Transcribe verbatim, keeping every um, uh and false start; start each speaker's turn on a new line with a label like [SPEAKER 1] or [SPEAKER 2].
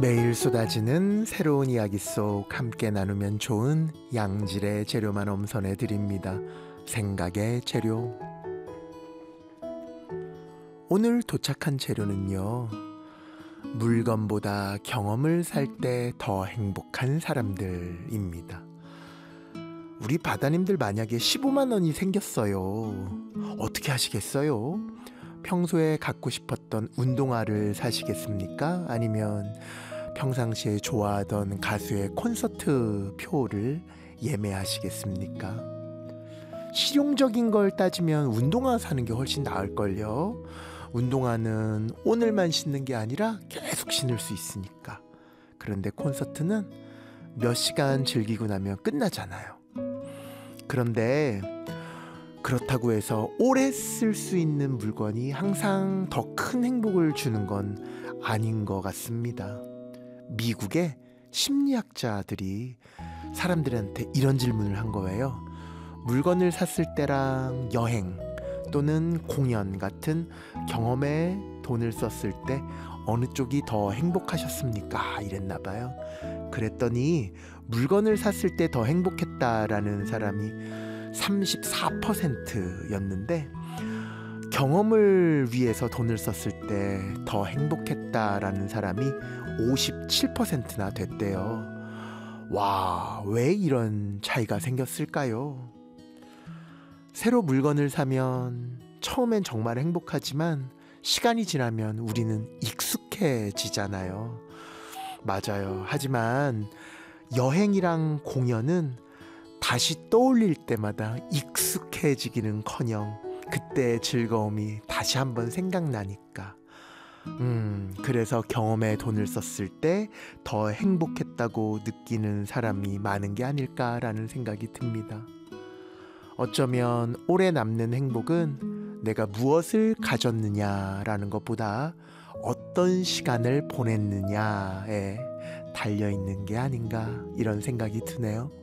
[SPEAKER 1] 매일 쏟아지는 새로운 이야기 속 함께 나누면 좋은 양질의 재료만 엄선해 드립니다. 생각의 재료. 오늘 도착한 재료는요, 물건보다 경험을 살 때 더 행복한 사람들입니다. 우리 바다님들 만약에 십오만 원이 생겼어요. 어떻게 하시겠어요? 평소에 갖고 싶었던 운동화를 사시겠습니까? 아니면 평상시에 좋아하던 가수의 콘서트 표를 예매하시겠습니까? 실용적인 걸 따지면 운동화 사는 게 훨씬 나을걸요. 운동화는 오늘만 신는 게 아니라 계속 신을 수 있으니까. 그런데 콘서트는 몇 시간 즐기고 나면 끝나잖아요. 그런데 그렇다고 해서 오래 쓸 수 있는 물건이 항상 더 큰 행복을 주는 건 아닌 것 같습니다. 미국의 심리학자들이 사람들한테 이런 질문을 한 거예요. 물건을 샀을 때랑 여행 또는 공연 같은 경험에 돈을 썼을 때 어느 쪽이 더 행복하셨습니까? 이랬나 봐요. 그랬더니 물건을 샀을 때 더 행복했다라는 사람이 삼십사 퍼센트였는데 경험을 위해서 돈을 썼을 때 더 행복했다라는 사람이 오십칠 퍼센트나 됐대요. 와, 왜 이런 차이가 생겼을까요? 새로 물건을 사면 처음엔 정말 행복하지만 시간이 지나면 우리는 익숙해지잖아요. 맞아요. 하지만 여행이랑 공연은 다시 떠올릴 때마다 익숙해지기는커녕 그때의 즐거움이 다시 한번 생각나니까. 음, 그래서 경험에 돈을 썼을 때 더 행복했다고 느끼는 사람이 많은 게 아닐까라는 생각이 듭니다. 어쩌면 오래 남는 행복은 내가 무엇을 가졌느냐라는 것보다 어떤 시간을 보냈느냐에 달려있는 게 아닌가, 이런 생각이 드네요.